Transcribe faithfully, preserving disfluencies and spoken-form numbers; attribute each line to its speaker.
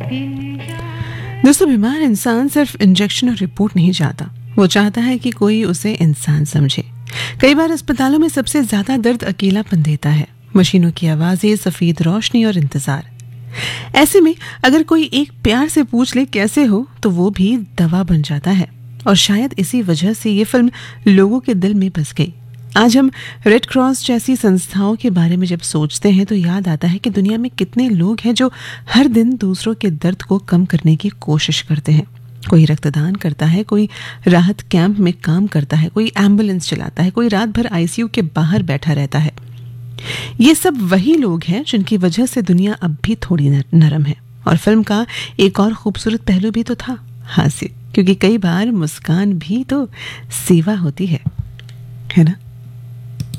Speaker 1: दोस्तों, बीमार इंसान सिर्फ इंजेक्शन और रिपोर्ट नहीं चाहता, वो चाहता है कि कोई उसे इंसान समझे। कई बार अस्पतालों में सबसे ज्यादा दर्द अकेलापन देता है, मशीनों की आवाजें, सफेद रोशनी और इंतजार। ऐसे में अगर कोई एक प्यार से पूछ ले कैसे हो, तो वो भी दवा बन जाता है। और शायद इसी वजह से ये फिल्म लोगों के दिल में बस गई। आज हम रेड क्रॉस जैसी संस्थाओं के बारे में जब सोचते हैं तो याद आता है कि दुनिया में कितने लोग हैं जो हर दिन दूसरों के दर्द को कम करने की कोशिश करते हैं। कोई रक्तदान करता है, कोई राहत कैंप में काम करता है, कोई एम्बुलेंस चलाता है, कोई रात भर आईसीयू के बाहर बैठा रहता है। ये सब वही लोग हैं जिनकी वजह से दुनिया अब भी थोड़ी नरम है। और फिल्म का एक और खूबसूरत पहलू भी तो था, हास्य, क्योंकि कई बार मुस्कान भी तो सेवा होती है, है ना।